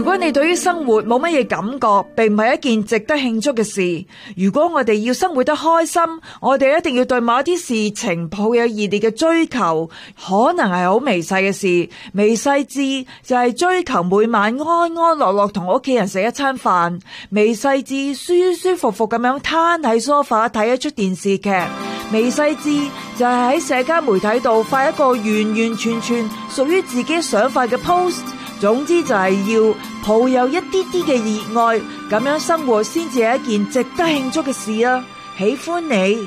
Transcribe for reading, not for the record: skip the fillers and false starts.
如果你對於生活冇乜嘢感覺，並唔係一件值得慶祝嘅事。如果我哋要生活得開心，我哋一定要對某一啲事情抱有熱烈嘅追求，可能係好微細嘅事，微細至就係追求每晚安安樂樂同屋企人食一餐飯，微細至舒舒服服咁樣攤喺梳化睇一出電視劇，微細至就係喺社交媒體度發一個完完全全屬於自己想法嘅 post。總之就係要抱有一啲啲嘅熱愛，咁樣生活先至係一件值得慶祝嘅事啊！喜歡你。